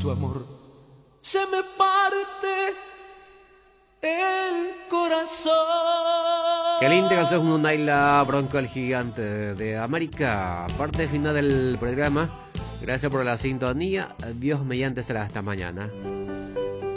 tu amor se me parte el corazón. Qué linda canción, un Naila Bronco, el gigante de América. Parte final del programa. Gracias por la sintonía. Dios mediante será hasta mañana.